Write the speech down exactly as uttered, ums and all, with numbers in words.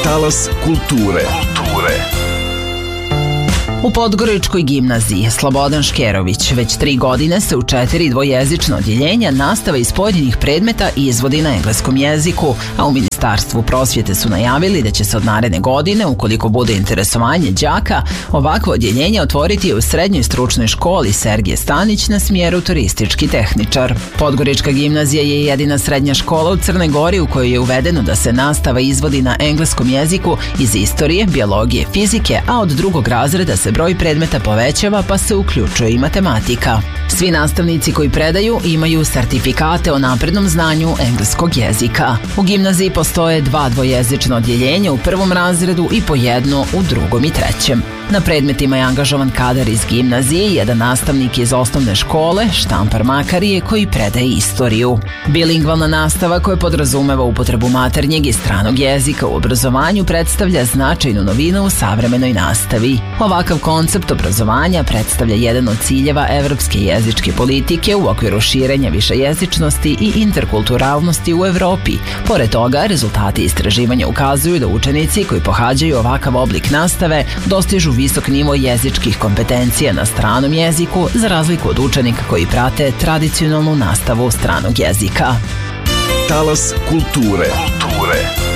Talas kulture. Kulture. U Podgoričkoj gimnaziji Slobodan Škerović već tri godine se u četiri dvojezična odjeljenja nastava iz pojedinih predmeta izvodi na engleskom jeziku, a u Ministarstvu prosvjete su najavili da će se od naredne godine, ukoliko bude interesovanje đaka, ovakvo odjeljenje otvoriti u Srednjoj stručnoj školi Sergije Stanić na smjeru turistički tehničar. Podgorička gimnazija je jedina srednja škola u Crnoj Gori u kojoj je uvedeno da se nastava izvodi na engleskom jeziku iz istorije, biologije, fizike, a od drugog razreda se broj predmeta povećava pa se uključuje i matematika. Svi nastavnici koji predaju imaju sertifikate o naprednom znanju engleskog jezika. U gimnaziji postoje dva dvojezična odjeljenja u prvom razredu i po jedno u drugom i trećem. Na predmetima je angažovan kadar iz gimnazije, jedan nastavnik iz osnovne škole, štampar Makarije koji predaje istoriju. Bilingvalna nastava koja podrazumeva upotrebu maternjeg i stranog jezika u obrazovanju predstavlja značajnu novinu u savremenoj nastavi. Ovakav koncept obrazovanja predstavlja jedan od ciljeva evropske jezičke politike u okviru širenja višejezičnosti i interkulturalnosti u Evropi. Pored toga, rezultati istraživanja ukazuju da učenici koji pohađaju ovakav oblik nastave dostižu visok nivo jezičkih kompetencija na stranom jeziku, za razliku od učenika koji prate tradicionalnu nastavu stranog jezika. Talas kulture. Kulture.